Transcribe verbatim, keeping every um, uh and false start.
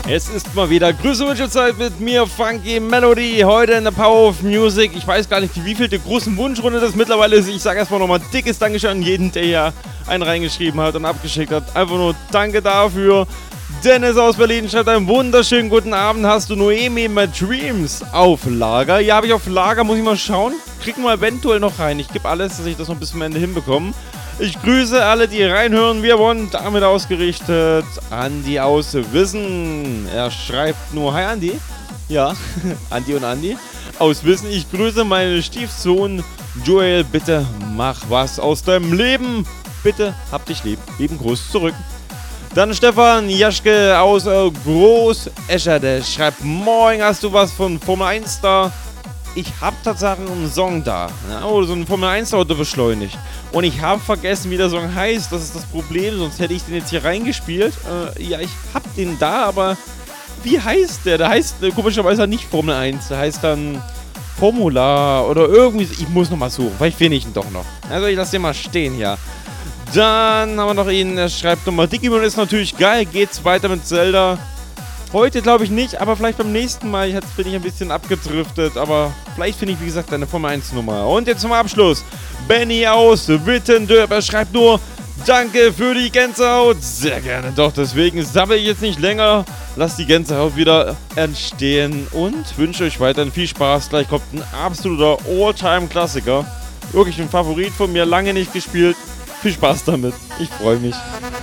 Es ist mal wieder Grüße und Wünschezeit mit mir, Funky Melody, heute in der Power of Music. Ich weiß gar nicht, wie vielte großen Wunschrunde das mittlerweile ist. Ich sage erstmal nochmal dickes Dankeschön an jeden, der hier einen reingeschrieben hat und abgeschickt hat. Einfach nur danke dafür. Dennis aus Berlin schreibt einen wunderschönen guten Abend. Hast du Noemi My Dreams auf Lager? Ja, habe ich auf Lager, muss ich mal schauen. Kriegen wir eventuell noch rein. Ich gebe alles, dass ich das noch bis zum Ende hinbekomme. Ich grüße alle, die reinhören. Wir wollen damit ausgerichtet. Andi aus Wissen. Er schreibt nur: Hi Andi. Ja, Andi und Andi. Aus Wissen. Ich grüße meinen Stiefsohn Joel. Bitte mach was aus deinem Leben. Bitte hab dich lieb. Lieben Gruß zurück. Dann Stefan Jaschke aus äh, Groß-Escher. Der schreibt: Moin, hast du was von Formel eins da? Ich habe tatsächlich einen Song da, ja, oder so ein Formel eins Auto beschleunigt. Und ich habe vergessen, wie der Song heißt. Das ist das Problem, sonst hätte ich den jetzt hier reingespielt. Äh, ja, ich habe den da, aber wie heißt der? Der heißt äh, komischerweise nicht Formel eins. Der heißt dann Formula oder irgendwie. Ich muss nochmal suchen, vielleicht finde ich ihn doch noch. Also ich lasse den mal stehen hier. Dann haben wir noch ihn, er schreibt nochmal: Digimon ist natürlich geil, geht's weiter mit Zelda? Heute glaube ich nicht, aber vielleicht beim nächsten Mal. Jetzt bin ich ein bisschen abgedriftet, aber vielleicht finde ich, wie gesagt, eine Formel eins Nummer. Und jetzt zum Abschluss: Benny aus Wittendorf. Er schreibt nur: Danke für die Gänsehaut. Sehr gerne. Doch, deswegen sammle ich jetzt nicht länger. Lasst die Gänsehaut wieder entstehen und wünsche euch weiterhin viel Spaß. Gleich kommt ein absoluter All-Time-Klassiker. Wirklich ein Favorit von mir, lange nicht gespielt. Viel Spaß damit. Ich freue mich.